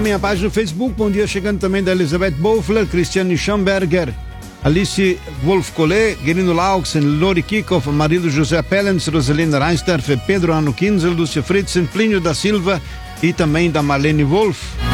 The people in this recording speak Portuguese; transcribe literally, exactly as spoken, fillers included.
minha página no Facebook. Bom dia chegando também da Elizabeth Bofler, Cristiane Schamberger, Alice Wolf Collet, Guerino Lauxen, Lori Kikoff, marido José Pellens, Rosalina Reinsdorf, Pedro Ano Kinzel, Lúcia Fritzen, Plínio da Silva e também da Marlene Wolf.